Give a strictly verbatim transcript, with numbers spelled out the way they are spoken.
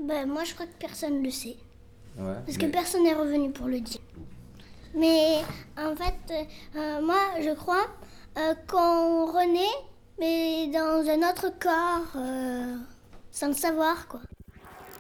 Ben, moi, je crois que personne ne le sait. Ouais, Parce mais- que personne n'est revenu pour le dire. Mais en fait, euh, moi, je crois euh, qu'on renaît, mais dans un autre corps, euh, sans le savoir, quoi.